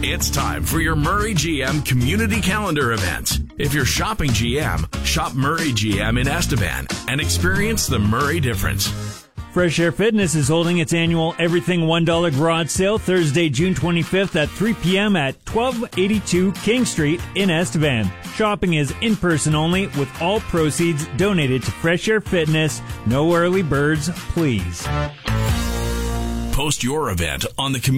It's time for your Murray GM Community Calendar event. If you're shopping GM, shop Murray GM in Estevan and experience the Murray difference. Fresh Air Fitness is holding its annual Everything $1 garage sale Thursday, June 25th at 3 p.m. at 1282 King Street in Estevan. Shopping is in-person only with all proceeds donated to Fresh Air Fitness. No early birds, please. Post your event on the